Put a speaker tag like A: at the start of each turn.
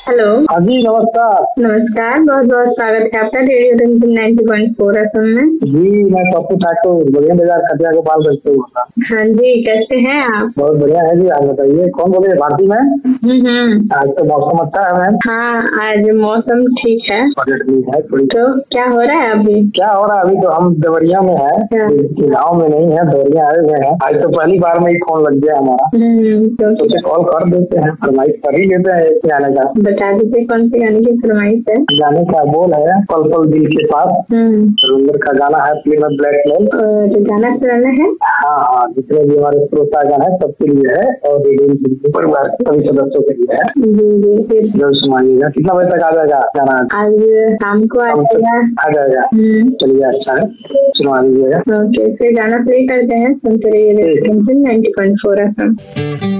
A: Hello.
B: हाँ जी, नमस्कार।
A: नमस्कार, बहुत बहुत स्वागत है आपका रेडियो रिमझिम 90.4 एफएम में।
B: जी, मैं पप्पू ठाकुर बढ़िया बाजार खटिया गोपाल करते हूँ।
A: हाँ जी, कैसे हैं आप?
B: बहुत बढ़िया है जी। आप बताइए, कौन बोले? भारती मैम। आज तो मौसम अच्छा है मैम।
A: हाँ, आज मौसम ठीक है।
B: है थोड़ी।
A: तो क्या हो रहा है अभी?
B: क्या हो रहा है? अभी तो हम देवरिया में है, गाँव में नहीं है, देवरिया आए हुए हैं। आज तो पहली बार में ही फोन लग गया हमारा। तो कॉल कर देते हैं, फरमाइश कर ही लेते हैं एक गाने का।
A: बता दीजिए कौन से गाने की फरमाइश है?
B: गाने का बोल है पल पल दिल के पास। रविंद्र का गाना है फिल्म में ब्लैक मेल।
A: और गाना सुनाना है?
B: हाँ, जितने भी हमारे श्रोतागण है सबके लिए है और परिवार के सभी सदस्यों के लिए है।
A: जी, फिर
B: जरूर सुनाइएगा। कितना बजे तक आ जाएगा गाना?
A: आज शाम को आ
B: जाएगा। चलिए, अच्छा है, सुना दीजिएगा।
A: ओके, फिर गाना प्ले करते हैं, सुनते रहिए 90.4 एफएम।